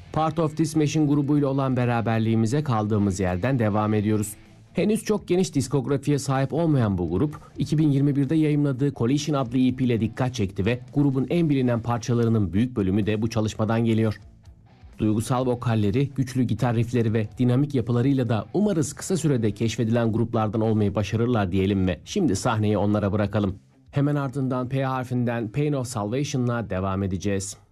Part of This Machine grubuyla olan beraberliğimize kaldığımız yerden devam ediyoruz. Henüz çok geniş diskografiye sahip olmayan bu grup, 2021'de yayımladığı Collision adlı EP ile dikkat çekti ve grubun en bilinen parçalarının büyük bölümü de bu çalışmadan geliyor. Duygusal vokalleri, güçlü gitar riffleri ve dinamik yapılarıyla da umarız kısa sürede keşfedilen gruplardan olmayı başarırlar diyelim ve şimdi sahneyi onlara bırakalım. Hemen ardından P harfinden Pain of Salvation'la devam edeceğiz.